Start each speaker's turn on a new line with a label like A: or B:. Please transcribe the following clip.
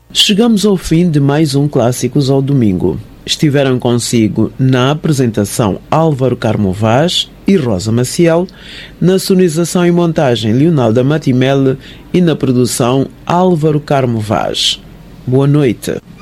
A: Chegamos ao fim de mais um Clássicos ao Domingo. Estiveram consigo na apresentação Álvaro Carmo Vaz e Rosa Maciel, na sonorização e montagem Leonalda Matimele e na produção Álvaro Carmo Vaz. Boa noite.